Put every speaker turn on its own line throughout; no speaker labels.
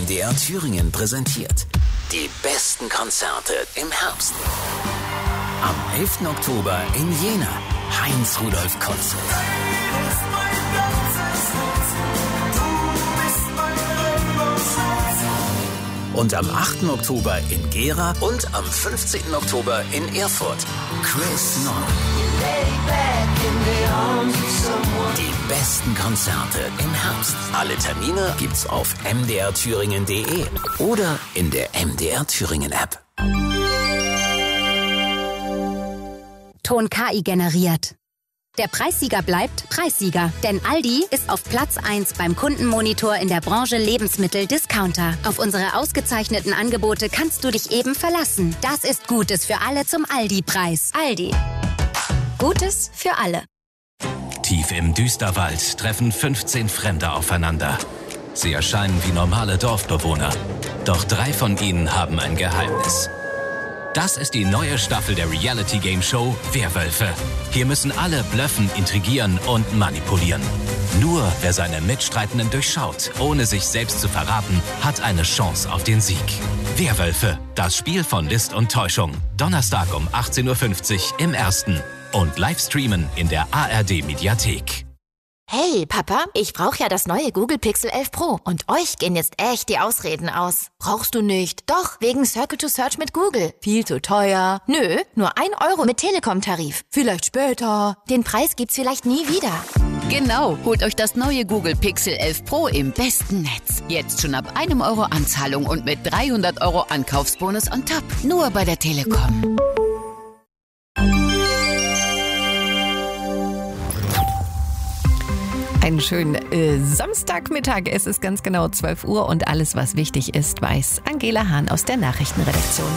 MDR Thüringen präsentiert die besten Konzerte im Herbst. Am 11. Oktober in Jena, Heinz-Rudolf Konzert. Und am 8. Oktober in Gera und am 15. Oktober in Erfurt, Chris Nord. Die besten Konzerte im Herbst. Alle Termine gibt's auf mdrthüringen.de oder in der MDR Thüringen App.
Ton KI generiert. Der Preissieger bleibt Preissieger, denn Aldi ist auf Platz 1 beim Kundenmonitor in der Branche Lebensmittel-Discounter. Auf unsere ausgezeichneten Angebote kannst du dich eben verlassen. Das ist Gutes für alle zum Aldi-Preis. Aldi. Gutes für alle.
Tief im Düsterwald treffen 15 Fremde aufeinander. Sie erscheinen wie normale Dorfbewohner. Doch 3 von ihnen haben ein Geheimnis. Das ist die neue Staffel der Reality-Game-Show Werwölfe. Hier müssen alle bluffen, intrigieren und manipulieren. Nur wer seine Mitstreitenden durchschaut, ohne sich selbst zu verraten, hat eine Chance auf den Sieg. Werwölfe, das Spiel von List und Täuschung. Donnerstag um 18.50 Uhr im Ersten. Und Livestreamen in der ARD-Mediathek.
Hey, Papa, ich brauche ja das neue Google Pixel 11 Pro. Und euch gehen jetzt echt die Ausreden aus. Brauchst du nicht? Doch, wegen Circle to Search mit Google. Viel zu teuer. Nö, nur 1 Euro mit Telekom-Tarif. Vielleicht später. Den Preis gibt's vielleicht nie wieder.
Genau, holt euch das neue Google Pixel 11 Pro im besten Netz. Jetzt schon ab 1 Euro Anzahlung und mit 300 Euro Ankaufsbonus on top. Nur bei der Telekom.
Einen schönen Samstagmittag. Es ist ganz genau 12 Uhr und alles, was wichtig ist, weiß Angela Hahn aus der Nachrichtenredaktion.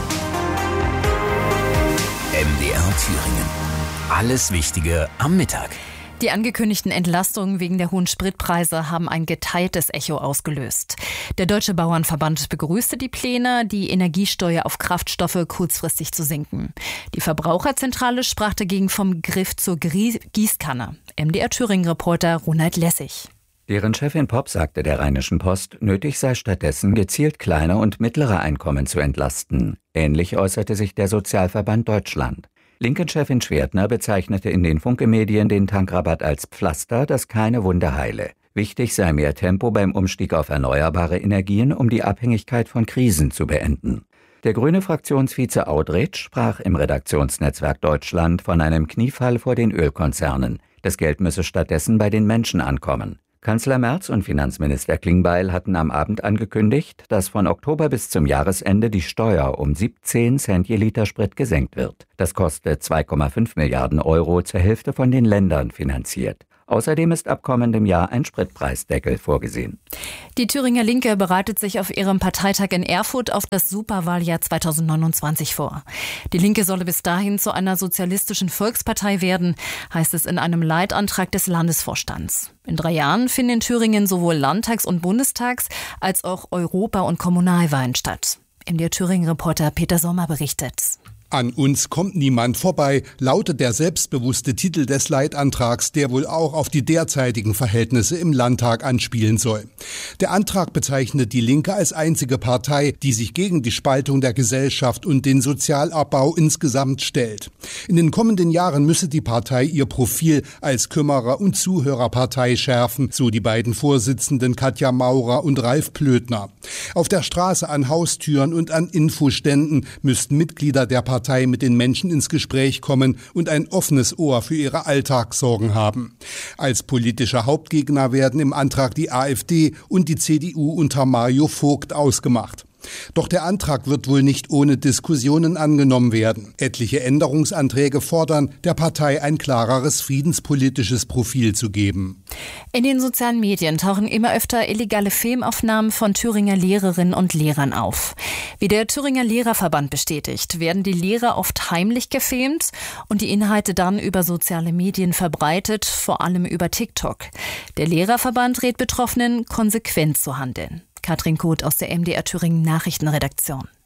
MDR Thüringen. Alles Wichtige am Mittag.
Die angekündigten Entlastungen wegen der hohen Spritpreise haben ein geteiltes Echo ausgelöst. Der Deutsche Bauernverband begrüßte die Pläne, die Energiesteuer auf Kraftstoffe kurzfristig zu senken. Die Verbraucherzentrale sprach dagegen vom Griff zur Gießkanne. MDR Thüringen-Reporter Ronald Lessig.
Deren Chefin Popp sagte der Rheinischen Post, nötig sei stattdessen gezielt kleine und mittlere Einkommen zu entlasten. Ähnlich äußerte sich der Sozialverband Deutschland. Linken-Chefin Schwertner bezeichnete in den Funke-Medien den Tankrabatt als Pflaster, das keine Wunde heile. Wichtig sei mehr Tempo beim Umstieg auf erneuerbare Energien, um die Abhängigkeit von Krisen zu beenden. Der grüne Fraktionsvize Audretsch sprach im Redaktionsnetzwerk Deutschland von einem Kniefall vor den Ölkonzernen. Das Geld müsse stattdessen bei den Menschen ankommen. Kanzler Merz und Finanzminister Klingbeil hatten am Abend angekündigt, dass von Oktober bis zum Jahresende die Steuer um 17 Cent je Liter Sprit gesenkt wird. Das kostet 2,5 Milliarden Euro, zur Hälfte von den Ländern finanziert. Außerdem ist ab kommendem Jahr ein Spritpreisdeckel vorgesehen.
Die Thüringer Linke bereitet sich auf ihrem Parteitag in Erfurt auf das Superwahljahr 2029 vor. Die Linke solle bis dahin zu einer sozialistischen Volkspartei werden, heißt es in einem Leitantrag des Landesvorstands. In 3 Jahren finden in Thüringen sowohl Landtags- und Bundestags- als auch Europa- und Kommunalwahlen statt. MDR Thüringen-Reporter Peter Sommer berichtet.
An uns kommt niemand vorbei, lautet der selbstbewusste Titel des Leitantrags, der wohl auch auf die derzeitigen Verhältnisse im Landtag anspielen soll. Der Antrag bezeichnet die Linke als einzige Partei, die sich gegen die Spaltung der Gesellschaft und den Sozialabbau insgesamt stellt. In den kommenden Jahren müsse die Partei ihr Profil als Kümmerer- und Zuhörerpartei schärfen, so die beiden Vorsitzenden Katja Maurer und Ralf Plötner. Auf der Straße, an Haustüren und an Infoständen müssten Mitglieder der Partei mit den Menschen ins Gespräch kommen und ein offenes Ohr für ihre Alltagssorgen haben. Als politische Hauptgegner werden im Antrag die AfD und die CDU unter Mario Vogt ausgemacht. Doch der Antrag wird wohl nicht ohne Diskussionen angenommen werden. Etliche Änderungsanträge fordern, der Partei ein klareres friedenspolitisches Profil zu geben.
In den sozialen Medien tauchen immer öfter illegale Filmaufnahmen von Thüringer Lehrerinnen und Lehrern auf. Wie der Thüringer Lehrerverband bestätigt, werden die Lehrer oft heimlich gefilmt und die Inhalte dann über soziale Medien verbreitet, vor allem über TikTok. Der Lehrerverband rät Betroffenen, konsequent zu handeln. Katrin Koth aus der MDR Thüringen Nachrichtenredaktion.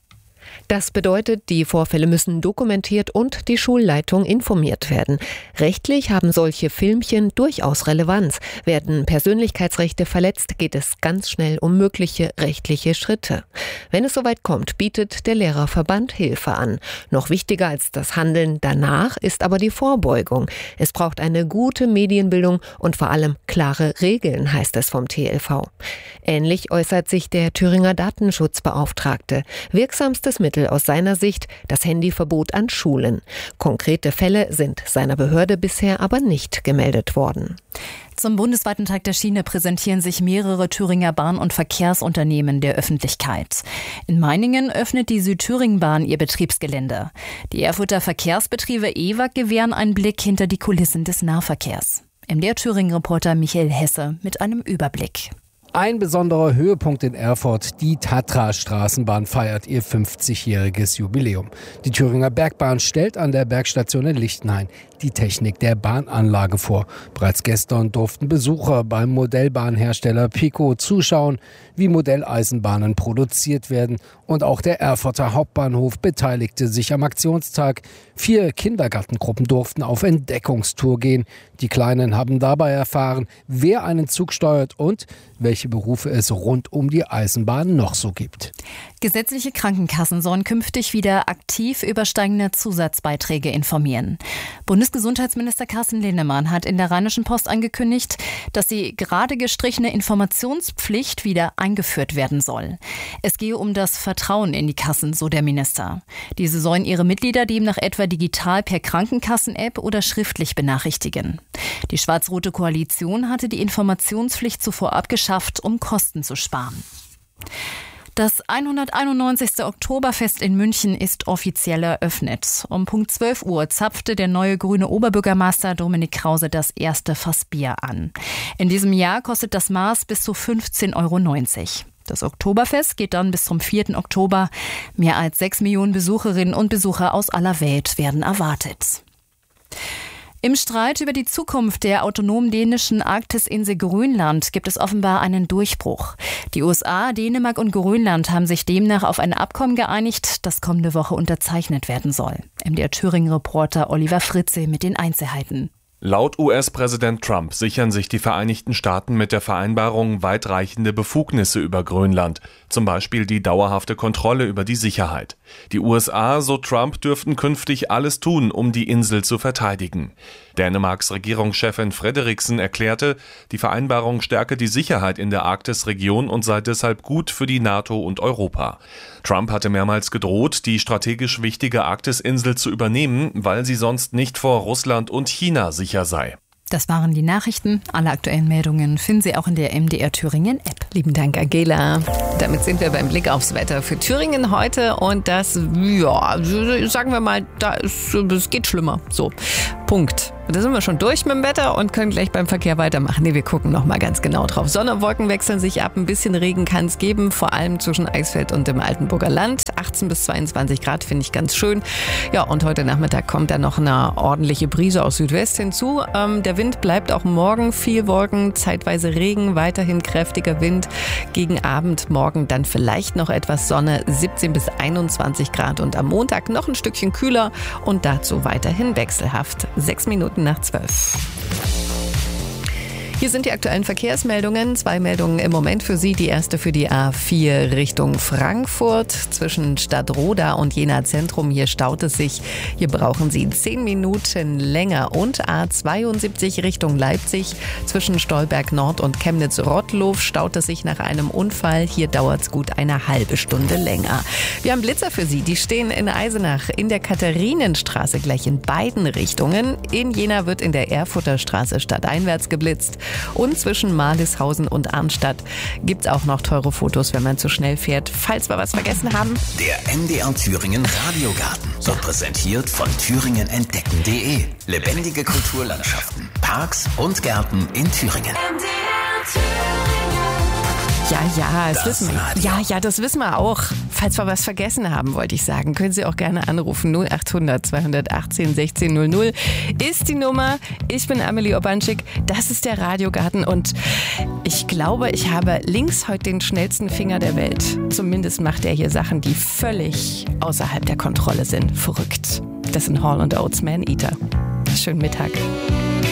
Das bedeutet, die Vorfälle müssen dokumentiert und die Schulleitung informiert werden. Rechtlich haben solche Filmchen durchaus Relevanz. Werden Persönlichkeitsrechte verletzt, geht es ganz schnell um mögliche rechtliche Schritte. Wenn es soweit kommt, bietet der Lehrerverband Hilfe an. Noch wichtiger als das Handeln danach ist aber die Vorbeugung. Es braucht eine gute Medienbildung und vor allem klare Regeln, heißt es vom TLV. Ähnlich äußert sich der Thüringer Datenschutzbeauftragte. Wirksamstes Mittel aus seiner Sicht das Handyverbot an Schulen. Konkrete Fälle sind seiner Behörde bisher aber nicht gemeldet worden.
Zum bundesweiten Tag der Schiene präsentieren sich mehrere Thüringer Bahn- und Verkehrsunternehmen der Öffentlichkeit. In Meiningen öffnet die Südthüringenbahn ihr Betriebsgelände. Die Erfurter Verkehrsbetriebe EWAG gewähren einen Blick hinter die Kulissen des Nahverkehrs. MDR-Thüringen-Reporter Michael Hesse mit einem Überblick.
Ein besonderer Höhepunkt in Erfurt, die Tatra-Straßenbahn feiert ihr 50-jähriges Jubiläum. Die Thüringer Bergbahn stellt an der Bergstation in Lichtenhain die Technik der Bahnanlage vor. Bereits gestern durften Besucher beim Modellbahnhersteller Pico zuschauen, wie Modelleisenbahnen produziert werden. Und auch der Erfurter Hauptbahnhof beteiligte sich am Aktionstag. 4 Kindergartengruppen durften auf Entdeckungstour gehen. Die Kleinen haben dabei erfahren, wer einen Zug steuert und welche Berufe es rund um die Eisenbahn noch so gibt.
Gesetzliche Krankenkassen sollen künftig wieder aktiv über steigende Zusatzbeiträge informieren. Bundesgesundheitsminister Carsten Linnemann hat in der Rheinischen Post angekündigt, dass die gerade gestrichene Informationspflicht wieder eingeführt werden soll. Es gehe um das Vertrauen in die Kassen, so der Minister. Diese sollen ihre Mitglieder demnach etwa digital per Krankenkassen-App oder schriftlich benachrichtigen. Die schwarz-rote Koalition hatte die Informationspflicht zuvor abgeschafft, um Kosten zu sparen. Das 191. Oktoberfest in München ist offiziell eröffnet. Um Punkt 12 Uhr zapfte der neue grüne Oberbürgermeister Dominik Krause das erste Fass Bier an. In diesem Jahr kostet das Maß bis zu 15,90 €. Das Oktoberfest geht dann bis zum 4. Oktober. Mehr als 6 Millionen Besucherinnen und Besucher aus aller Welt werden erwartet. Im Streit über die Zukunft der autonomen dänischen Arktisinsel Grönland gibt es offenbar einen Durchbruch. Die USA, Dänemark und Grönland haben sich demnach auf ein Abkommen geeinigt, das kommende Woche unterzeichnet werden soll. MDR-Thüringen-Reporter Oliver Fritze mit den Einzelheiten.
Laut US-Präsident Trump sichern sich die Vereinigten Staaten mit der Vereinbarung weitreichende Befugnisse über Grönland, zum Beispiel die dauerhafte Kontrolle über die Sicherheit. Die USA, so Trump, dürften künftig alles tun, um die Insel zu verteidigen. Dänemarks Regierungschefin Frederiksen erklärte, die Vereinbarung stärke die Sicherheit in der Arktisregion und sei deshalb gut für die NATO und Europa. Trump hatte mehrmals gedroht, die strategisch wichtige Arktisinsel zu übernehmen, weil sie sonst nicht vor Russland und China sicher sei.
Das waren die Nachrichten. Alle aktuellen Meldungen finden Sie auch in der MDR Thüringen App.
Lieben Dank, Angela. Damit sind wir beim Blick aufs Wetter für Thüringen heute. Und das, ja, sagen wir mal, es geht schlimmer. So, Punkt. Da sind wir schon durch mit dem Wetter und können gleich beim Verkehr weitermachen. Nee, wir gucken noch mal ganz genau drauf. Sonne und Wolken wechseln sich ab. Ein bisschen Regen kann es geben, vor allem zwischen Eisfeld und dem Altenburger Land. 18 bis 22 Grad finde ich ganz schön. Ja, und heute Nachmittag kommt dann noch eine ordentliche Brise aus Südwest hinzu. Der Wind bleibt auch morgen. Viel Wolken, zeitweise Regen, weiterhin kräftiger Wind. Gegen Abend morgen dann vielleicht noch etwas Sonne, 17 bis 21 Grad. Und am Montag noch ein Stückchen kühler und dazu weiterhin wechselhaft. 6 Minuten nach 12. Hier sind die aktuellen Verkehrsmeldungen. 2 Meldungen im Moment für Sie. Die erste für die A4 Richtung Frankfurt. Zwischen Stadtroda und Jena Zentrum. Hier staut es sich. Hier brauchen Sie 10 Minuten länger. Und A72 Richtung Leipzig. Zwischen Stolberg Nord und Chemnitz-Rottlow staut es sich nach einem Unfall. Hier dauert es gut eine halbe Stunde länger. Wir haben Blitzer für Sie. Die stehen in Eisenach in der Katharinenstraße gleich in beiden Richtungen. In Jena wird in der Erfurter Straße stadteinwärts geblitzt. Und zwischen Marlishausen und Arnstadt gibt es auch noch teure Fotos, wenn man zu schnell fährt. Falls wir was vergessen haben.
Der MDR Thüringen Radiogarten wird präsentiert von thüringenentdecken.de. Lebendige Kulturlandschaften, Parks und Gärten in Thüringen. MDR Thüringen.
Ja, das wissen wir.
Radio.
Ja, das wissen wir auch. Falls wir was vergessen haben, wollte ich sagen, können Sie auch gerne anrufen. 0800 218 1600 ist die Nummer. Ich bin Amelie Obanschik. Das ist der Radiogarten und ich glaube, ich habe links heute den schnellsten Finger der Welt. Zumindest macht er hier Sachen, die völlig außerhalb der Kontrolle sind. Verrückt. Das sind Hall & Oates Man Eater. Schönen Mittag.